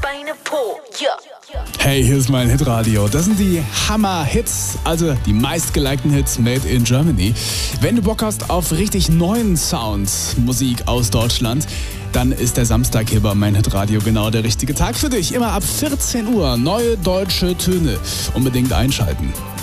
kleine Po, ja. Hey, hier ist mein Hitradio. Das sind die Hammer-Hits, also die meistgelikten Hits made in Germany. Wenn du Bock hast auf richtig neuen Sound, Musik aus Deutschland, dann ist der Samstag hier bei mein Hitradio genau der richtige Tag für dich. Immer ab 14 Uhr neue deutsche Töne. Unbedingt einschalten.